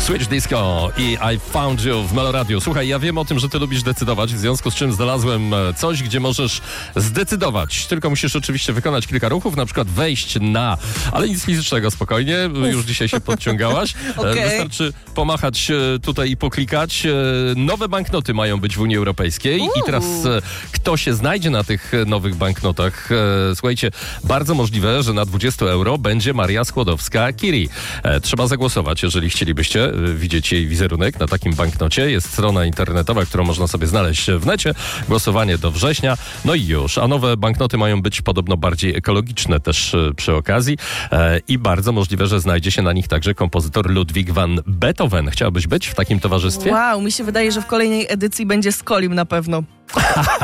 Switch Disco i I Found You w Meloradiu. Słuchaj, ja wiem o tym, że ty lubisz decydować, w związku z czym znalazłem coś, gdzie możesz zdecydować. Tylko musisz oczywiście wykonać kilka ruchów, na przykład wejść na... Ale nic fizycznego, spokojnie, już dzisiaj się podciągałaś. Okay. Wystarczy pomachać tutaj i poklikać. Nowe banknoty mają być w Unii Europejskiej i teraz kto się znajdzie na tych nowych banknotach? Słuchajcie, bardzo możliwe, że na 20 euro będzie Maria Skłodowska-Curie. Trzeba zagłosować, jeżeli chcielibyście widzieć jej wizerunek na takim banknocie. Jest strona internetowa, którą można sobie znaleźć w necie. Głosowanie do września. No i już. A nowe banknoty mają być podobno bardziej ekologiczne też przy okazji. I bardzo możliwe, że znajdzie się na nich także kompozytor Ludwig van Beethoven. Chciałabyś być w takim towarzystwie? Wow, mi się wydaje, że w kolejnej edycji będzie Skolim na pewno.